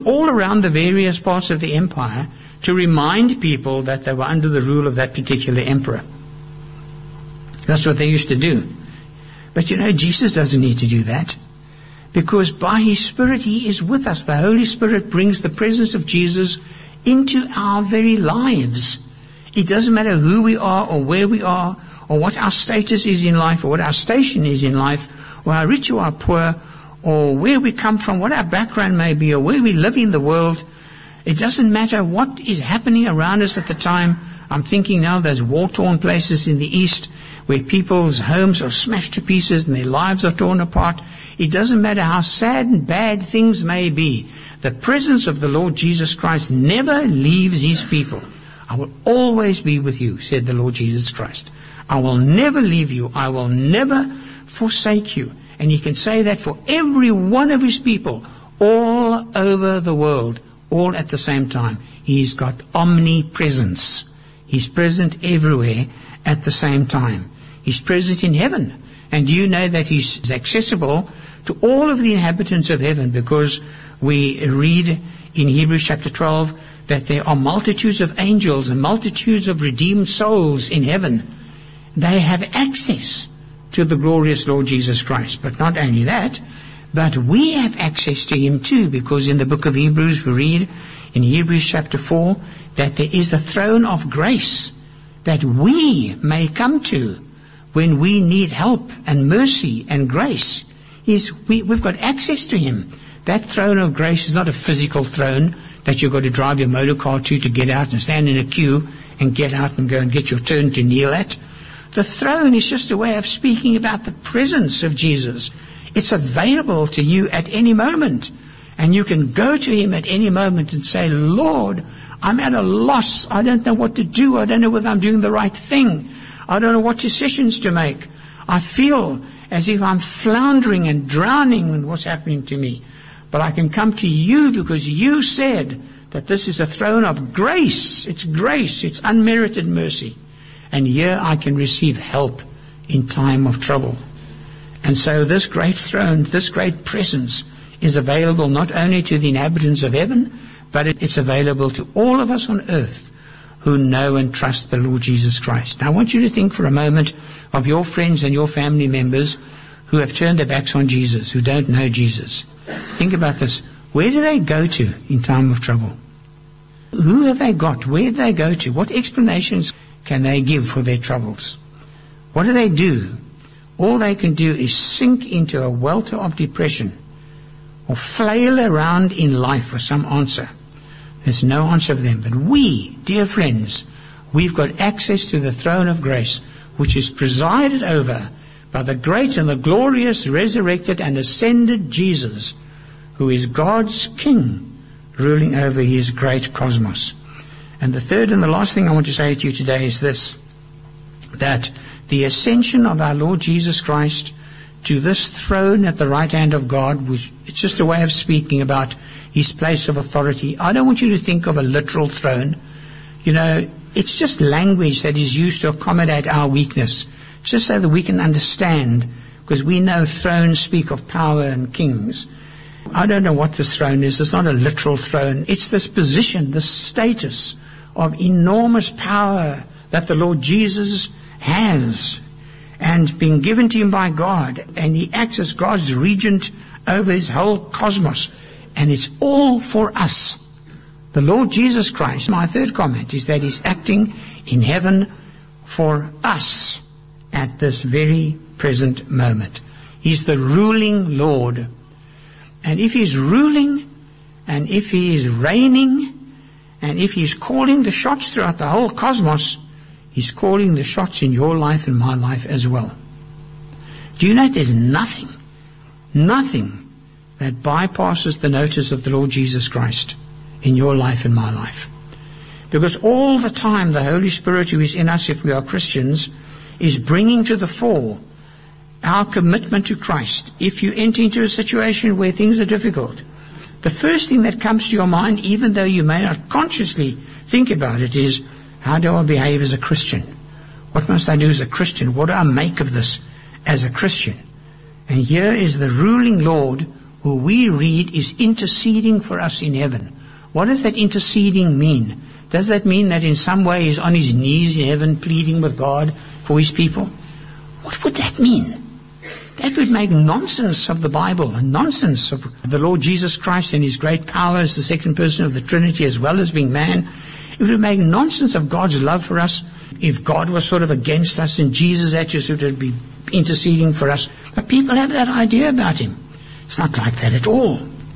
all around the various parts of the empire to remind people that they were under the rule of that particular emperor. That's what they used to do. But Jesus doesn't need to do that, because by His Spirit He is with us. The Holy Spirit brings the presence of Jesus into our very lives. It doesn't matter who we are or where we are or what our status is in life or what our station is in life or how rich or how poor or where we come from, what our background may be or where we live in the world. It doesn't matter what is happening around us at the time. I'm thinking now of those war-torn places in the East where people's homes are smashed to pieces and their lives are torn apart. It doesn't matter how sad and bad things may be. The presence of the Lord Jesus Christ never leaves His people. I will always be with you, said the Lord Jesus Christ. I will never leave you. I will never forsake you. And He can say that for every one of His people all over the world, all at the same time. He's got omnipresence. He's present everywhere at the same time. He's present in heaven. And you know that He's accessible to all of the inhabitants of heaven, because we read in Hebrews chapter 12 that there are multitudes of angels and multitudes of redeemed souls in heaven. They have access to the glorious Lord Jesus Christ. But not only that, but we have access to Him too, because in the book of Hebrews we read in Hebrews chapter 4 that there is a throne of grace that we may come to when we need help and mercy and grace. We've got access to Him. That throne of grace is not a physical throne that you've got to drive your motor car to get out and stand in a queue and get out and go and get your turn to kneel at. The throne is just a way of speaking about the presence of Jesus. It's available to you at any moment. And you can go to Him at any moment and say, Lord, I'm at a loss. I don't know what to do. I don't know whether I'm doing the right thing. I don't know what decisions to make. I feel as if I'm floundering and drowning in what's happening to me. But I can come to You because You said that this is a throne of grace. It's grace. It's unmerited mercy. And here I can receive help in time of trouble. And so this great throne, this great presence is available not only to the inhabitants of heaven, but it's available to all of us on earth who know and trust the Lord Jesus Christ. Now I want you to think for a moment of your friends and your family members who have turned their backs on Jesus, who don't know Jesus. Think about this. Where do they go to in time of trouble? Who have they got? Where do they go to? What explanations can they give for their troubles? What do they do? All they can do is sink into a welter of depression or flail around in life for some answer. There's no answer for them. But we, dear friends, we've got access to the throne of grace, which is presided over by the great and the glorious resurrected and ascended Jesus, who is God's King, ruling over His great cosmos. And the third and the last thing I want to say to you today is this, that the ascension of our Lord Jesus Christ to this throne at the right hand of God, which it's just a way of speaking about His place of authority. I don't want you to think of a literal throne. It's just language that is used to accommodate our weakness, just so that we can understand, because we know thrones speak of power and kings. I don't know what this throne is. It's not a literal throne. It's this position, this status of enormous power that the Lord Jesus has and been given to Him by God, and He acts as God's regent over His whole cosmos, and it's all for us. The Lord Jesus Christ, my third comment, is that He's acting in heaven for us at this very present moment. He's the ruling Lord, and if He's ruling, and if He is reigning, and if He's calling the shots throughout the whole cosmos, He's calling the shots in your life and my life as well. Do you know there's nothing that bypasses the notice of the Lord Jesus Christ in your life and my life? Because all the time the Holy Spirit who is in us, if we are Christians, is bringing to the fore our commitment to Christ. If you enter into a situation where things are difficult, the first thing that comes to your mind, even though you may not consciously think about it, is, how do I behave as a Christian? What must I do as a Christian? What do I make of this as a Christian? And here is the ruling Lord who we read is interceding for us in heaven. What does that interceding mean? Does that mean that in some way he's on his knees in heaven pleading with God for his people? What would that mean? That would make nonsense of the Bible and nonsense of the Lord Jesus Christ and his great power as the second person of the Trinity as well as being man. It would make nonsense of God's love for us if God was sort of against us and Jesus actually sort of be interceding for us. But people have that idea about him. It's not like that at all.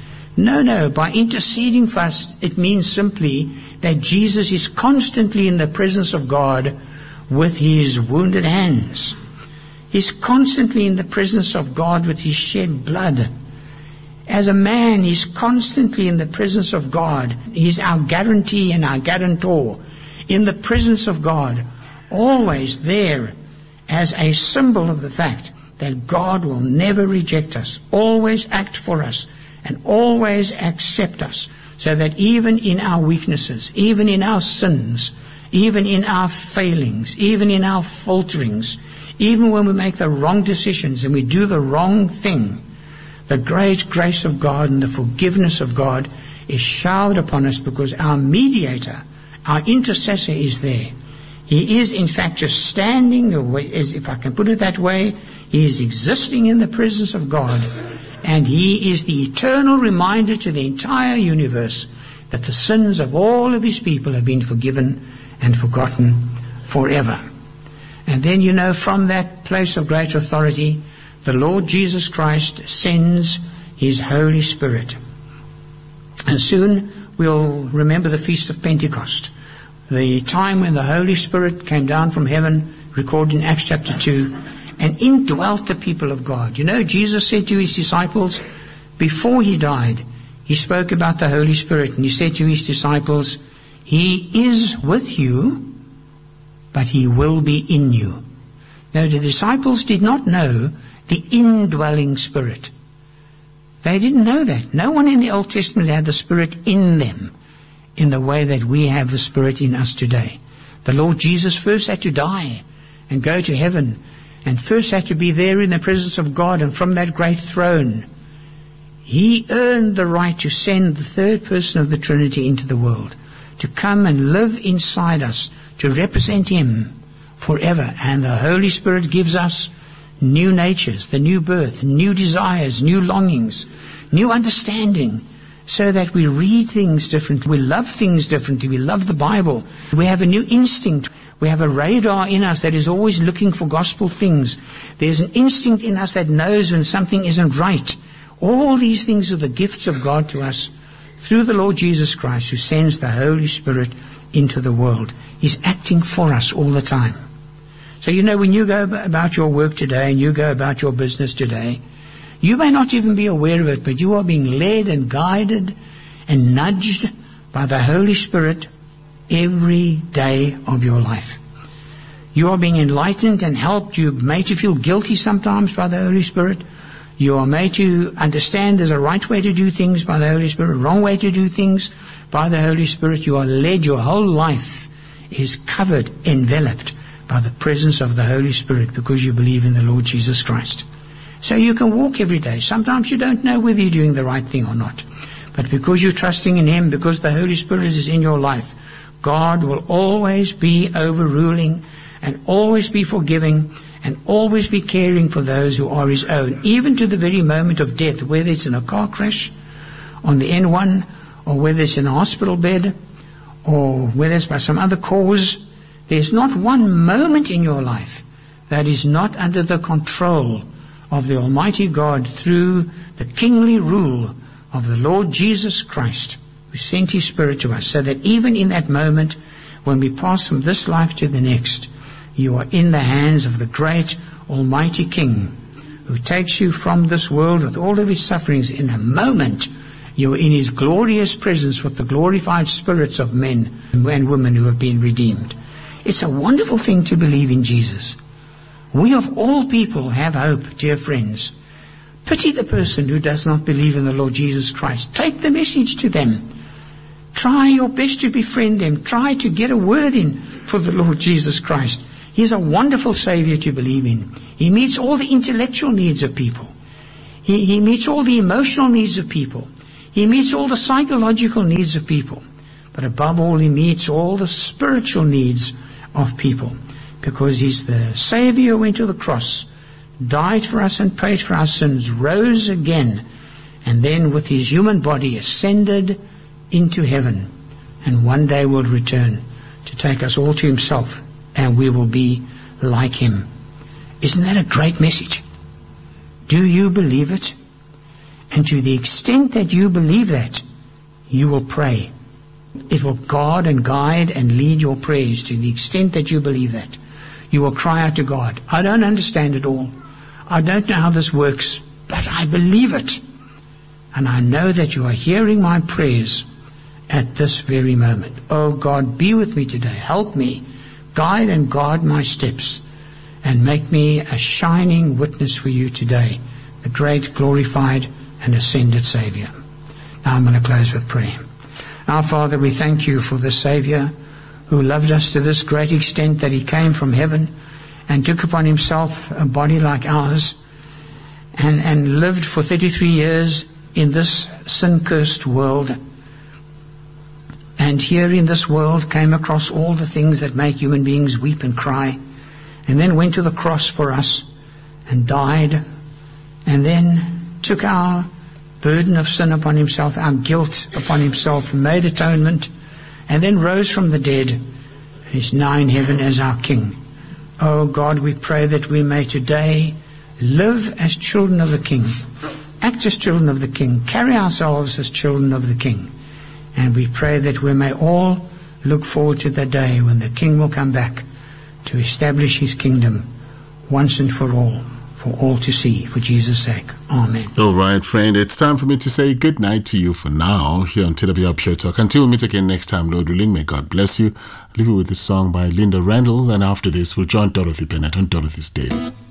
No, by interceding for us, it means simply that Jesus is constantly in the presence of God with his wounded hands. He's constantly in the presence of God with his shed blood. As a man, he's constantly in the presence of God. He's our guarantee and our guarantor. In the presence of God, always there as a symbol of the fact that God will never reject us, always act for us, and always accept us, so that even in our weaknesses, even in our sins, even in our failings, even in our falterings, even when we make the wrong decisions and we do the wrong thing, the great grace of God and the forgiveness of God is showered upon us because our mediator, our intercessor is there. He is in fact just standing, if I can put it that way, he is existing in the presence of God, and he is the eternal reminder to the entire universe that the sins of all of his people have been forgiven and forgotten forever. And then, from that place of great authority, the Lord Jesus Christ sends his Holy Spirit. And soon we'll remember the Feast of Pentecost, the time when the Holy Spirit came down from heaven, recorded in Acts chapter 2, and indwelt the people of God. Jesus said to his disciples, before he died, he spoke about the Holy Spirit, and he said to his disciples, he is with you, but he will be in you. Now, the disciples did not know the indwelling Spirit. They didn't know that. No one in the Old Testament had the Spirit in them in the way that we have the Spirit in us today. The Lord Jesus first had to die and go to heaven, and first had to be there in the presence of God, and from that great throne, he earned the right to send the third person of the Trinity into the world, to come and live inside us, to represent him forever. And the Holy Spirit gives us new natures, the new birth, new desires, new longings, new understanding, so that we read things differently, we love things differently, we love the Bible, we have a new instinct, we have a radar in us that is always looking for gospel things, there's an instinct in us that knows when something isn't right. All these things are the gifts of God to us through the Lord Jesus Christ, who sends the Holy Spirit into the world. He's acting for us all the time. So when you go about your work today and you go about your business today, you may not even be aware of it, but you are being led and guided and nudged by the Holy Spirit every day of your life. You are being enlightened and helped. You're made to feel guilty sometimes by the Holy Spirit. You are made to understand there's a right way to do things by the Holy Spirit, a wrong way to do things by the Holy Spirit. You are led. Your whole life is covered, enveloped by the presence of the Holy Spirit because you believe in the Lord Jesus Christ. So you can walk every day. Sometimes you don't know whether you're doing the right thing or not. But because you're trusting in him, because the Holy Spirit is in your life, God will always be overruling and always be forgiving and always be caring for those who are his own, even to the very moment of death, whether it's in a car crash on the N1, or whether it's in a hospital bed, or whether it's by some other cause. There's not one moment in your life that is not under the control of the Almighty God through the kingly rule of the Lord Jesus Christ, who sent his Spirit to us, so that even in that moment when we pass from this life to the next, you are in the hands of the great Almighty King, who takes you from this world with all of his sufferings. In a moment, you are in his glorious presence with the glorified spirits of men and women who have been redeemed. It's a wonderful thing to believe in Jesus. We of all people have hope, dear friends. Pity the person who does not believe in the Lord Jesus Christ. Take the message to them. Try your best to befriend them. Try to get a word in for the Lord Jesus Christ. He's a wonderful Savior to believe in. He meets all the intellectual needs of people. He meets all the emotional needs of people. He meets all the psychological needs of people. But above all, he meets all the spiritual needs of people. Because he's the Savior who went to the cross, died for us and paid for our sins, rose again, and then with his human body ascended into heaven, and one day will return to take us all to himself, and we will be like him. Isn't that a great message? Do you believe it? And to the extent that you believe that, you will pray. It will guard and guide and lead your prayers to the extent that you believe that. You will cry out to God. I don't understand it all. I don't know how this works, but I believe it. And I know that you are hearing my prayers at this very moment. Oh God, be with me today. Help me. Guide and guard my steps. And make me a shining witness for you today, the great, glorified, and ascended Savior. Now I'm going to close with prayer. Our Father, we thank you for the Savior who loved us to this great extent that he came from heaven and took upon himself a body like ours and lived for 33 years in this sin-cursed world. And here in this world came across all the things that make human beings weep and cry, and then went to the cross for us and died, and then took our burden of sin upon himself, our guilt upon himself, made atonement, and then rose from the dead, and is now in heaven as our King. Oh God, we pray that we may today live as children of the King, act as children of the King, carry ourselves as children of the King. And we pray that we may all look forward to the day when the King will come back to establish his kingdom once and for all to see, for Jesus' sake. Amen. All right, friend, it's time for me to say good night to you for now here on TWR Pure Talk. Until we meet again next time, Lord willing, may God bless you. I'll leave you with this song by Linda Randall, and after this, we'll join Dorothy Bennett on Dorothy's Day.